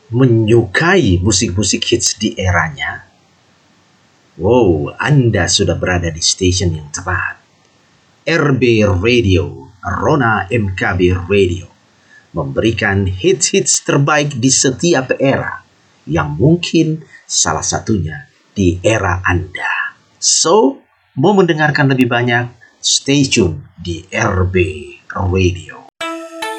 menyukai musik-musik hits di eranya, wow, Anda sudah berada di station yang tepat. RB Radio, Rona MKB Radio, memberikan hits-hits terbaik di setiap era, yang mungkin salah satunya di era Anda. So, mau mendengarkan lebih banyak, stay tune di RB Radio.